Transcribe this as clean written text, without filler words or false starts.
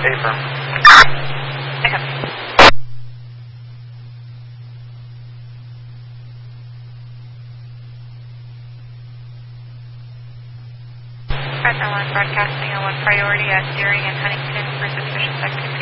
Affirm. Pick up. Present 1 broadcasting on 1 priority at Deering and Huntington for sufficient sector.